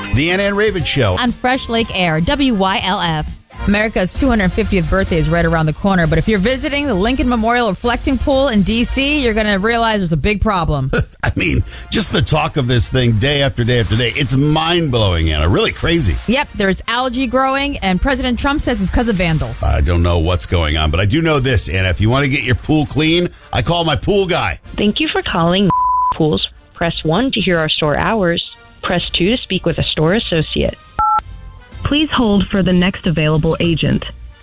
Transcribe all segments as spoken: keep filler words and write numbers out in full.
The Ann and Raven Show. On Fresh Lake Air, W Y L F. America's two hundred fiftieth birthday is right around the corner, but if you're visiting the Lincoln Memorial Reflecting Pool in D C, you're going to realize there's a big problem. I mean, just the talk of this thing day after day after day, it's mind-blowing, Anna. Really crazy. Yep, there's algae growing, and President Trump says it's because of vandals. I don't know what's going on, but I do know this, Anna. If you want to get your pool clean, I call my pool guy. Thank you for calling Pools. Press one to hear our store hours. Press two to speak with a store associate. Please hold for the next available agent.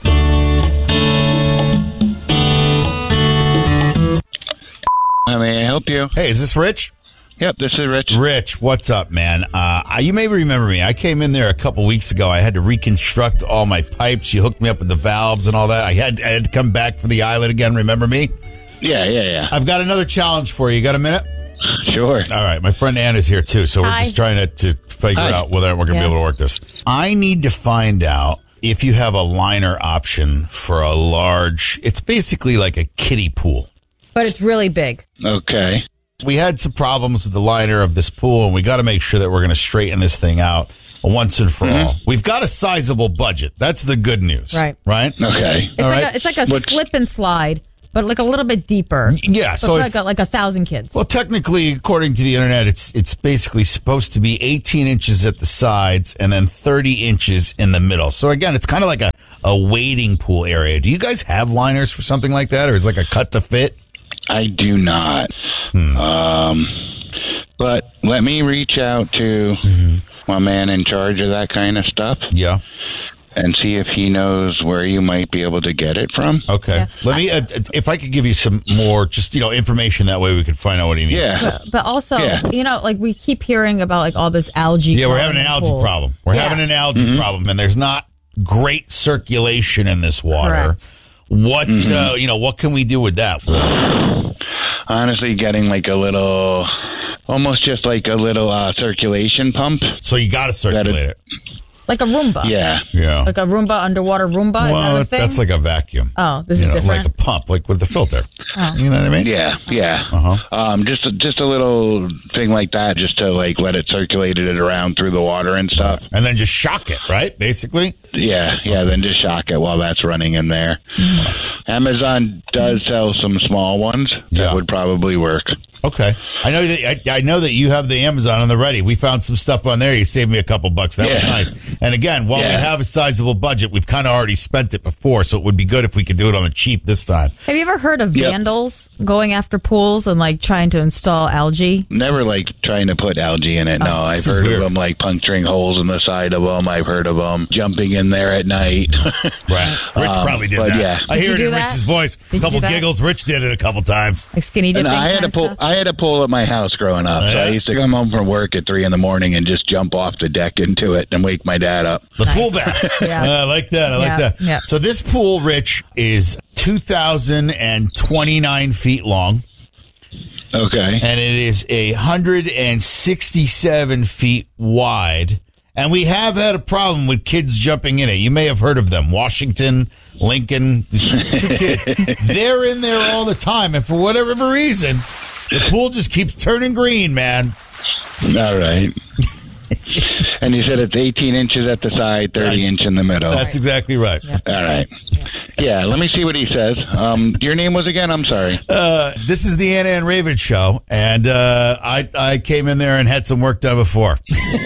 How may I help you? Hey, is this Rich? Yep, this is Rich. Rich, what's up, man? Uh, you may remember me. I came in there a couple weeks ago. I had to reconstruct all my pipes. You hooked me up with the valves and all that. I had, I had to come back for the islet again. Remember me? Yeah, yeah, yeah. I've got another challenge for you. You got a minute? Sure. All right. My friend Anna's here, too, so we're Hi. just trying to, to figure Hi. out whether we're going to Yeah. be able to work this. I need to find out if you have a liner option for a large, it's basically like a kiddie pool. But it's really big. Okay. We had some problems with the liner of this pool, and we got to make sure that we're going to straighten this thing out once and for Mm-hmm. all. We've got a sizable budget. That's the good news. Right. Right? Okay. It's All like right. a, it's like a What's- slip and slide, but like a little bit deeper. Yeah, So, so it's, it's, like, a, like a thousand kids. well, technically, according to the internet, it's it's basically supposed to be eighteen inches at the sides and then thirty inches in the middle. So again, it's kind of like a, a wading pool area. Do you guys have liners for something like that, or is it like a cut to fit? I do not. Hmm. Um, but let me reach out to Mm-hmm. my man in charge of that kind of stuff Yeah. and see if he knows where you might be able to get it from. Okay. Yeah. Let me, uh, if I could give you some more, just, you know, information, that way we could find out what he needs. Yeah. But, but also, Yeah. you know, like we keep hearing about like all this algae. Yeah, we're growing having an in algae pools. problem. We're Yeah. having an algae problem, and there's not great circulation in this water. Correct. What, uh, you know, what can we do with that? Honestly, getting like a little, almost just like a little uh, circulation pump. So you got to circulate it. Like a Roomba. Yeah. Yeah. Like a Roomba, underwater Roomba. Is that Well, a that- thing? that's like a vacuum. Oh, this you is know, different. like a pump, like with the filter. Oh. You know what I mean? Yeah, yeah. Uh-huh. Um, just a, just a little thing like that, just to like let it circulate it around through the water and stuff. And then just shock it, right? Basically. Yeah, yeah. Then just shock it while that's running in there. Amazon does sell some small ones that Yeah. would probably work. Okay. I know that I, I know that you have the Amazon on the ready. We found some stuff on there. You saved me a couple bucks. That was Yeah. nice. And again, while we Yeah. have a sizable budget, we've kind of already spent it before, so it would be good if we could do it on the cheap this time. Have you ever heard of Yep. vandals going after pools and like trying to install algae? Never like trying to put algae in it. No, I've Seems heard weird. of them like puncturing holes in the side of them. I've heard of them jumping in there at night. Right. Rich Um, probably did but that. yeah. I Did hear you it do in that? Rich's voice. you A couple do that? giggles. Rich did it a couple times. Like skinny And dipping I had kind a of pool. stuff? I had a pool at my house growing up. Oh, So yeah? I used to come home from work at three in the morning and just jump off the deck into it and wake my dad up. The Nice. pool bath. Yeah. Uh, I like that. I like Yeah, that. yeah. So this pool, Rich, is two thousand twenty-nine feet long, Okay. and it is one hundred sixty-seven feet wide. And we have had a problem with kids jumping in it. You may have heard of them. Washington, Lincoln, two kids. They're in there all the time. And for whatever reason, the pool just keeps turning green, man. All right. And you said it's eighteen inches at the side, thirty Right. inch in the middle. That's exactly right. Yeah. All right. Yeah, let me see what he says. Um, your name was again? I'm sorry. Uh, this is the Anna and Raven show, and uh, I I came in there and had some work done before.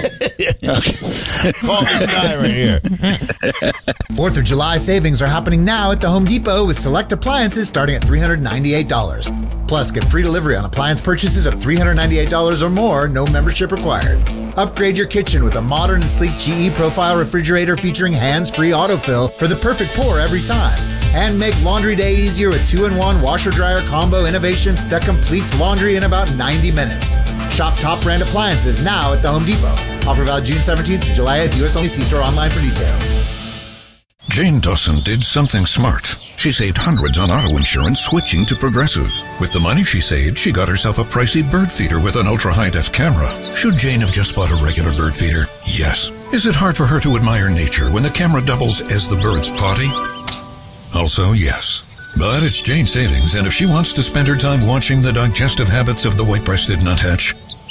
Okay. Call this guy right here. Fourth of July savings are happening now at the Home Depot with select appliances starting at three hundred ninety-eight dollars. Plus, get free delivery on appliance purchases of three hundred ninety-eight dollars or more, no membership required. Upgrade your kitchen with a modern and sleek G E Profile refrigerator featuring hands-free autofill for the perfect pour every time. And make laundry day easier with two in one washer-dryer combo innovation that completes laundry in about ninety minutes. Shop top brand appliances now at the Home Depot. Offer valid June seventeenth to July eighth. U S only. See store online for details. Jane Dawson did something smart. She saved hundreds on auto insurance switching to Progressive. With the money she saved, she got herself a pricey bird feeder with an ultra-high-def camera. Should Jane have just bought a regular bird feeder? Yes. Is it hard for her to admire nature when the camera doubles as the bird's potty? Also, yes. But it's Jane savings, and if she wants to spend her time watching the digestive habits of the white-breasted nuthatch,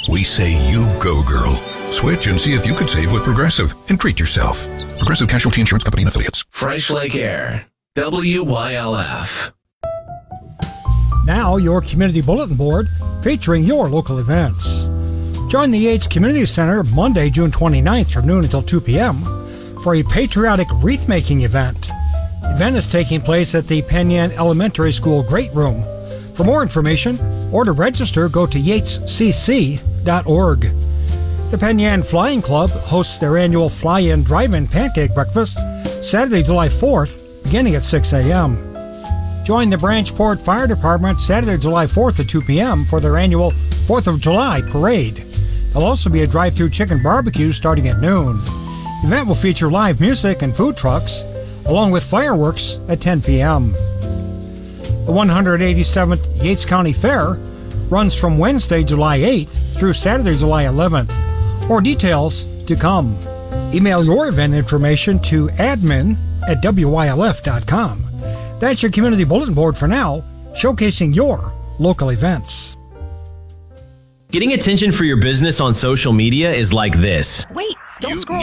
We say you go, girl. Switch and see if you could save with Progressive and treat yourself. Progressive Casualty Insurance Company and Affiliates. Fresh Lake Air. W Y L F. Now, your community bulletin board featuring your local events. Join the Yates Community Center Monday, June twenty-ninth from noon until two p.m. for a patriotic wreath-making event. The event is taking place at the Penn Yan Elementary School Great Room. For more information or to register, go to yates c c dot org. The Penn Yan Flying Club hosts their annual Fly-In Drive-In Pancake Breakfast Saturday, July fourth, beginning at six a.m. Join the Branchport Fire Department Saturday, July fourth at two p.m. for their annual fourth of July Parade. There'll also be a drive-through chicken barbecue starting at noon. The event will feature live music and food trucks, along with fireworks at ten p.m. The one hundred eighty-seventh Yates County Fair runs from Wednesday, July eighth through Saturday, July eleventh. More details to come. Email your event information to admin at w y l f dot com. That's your community bulletin board for now, showcasing your local events. Getting attention for your business on social media is like this. Wait, don't scroll.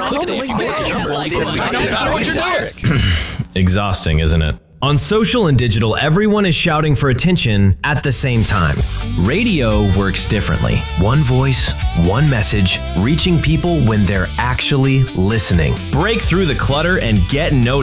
Exhausting, isn't it? On social and digital, everyone is shouting for attention at the same time. Radio works differently. One voice, one message, reaching people when they're actually listening. Break through the clutter and get noticed.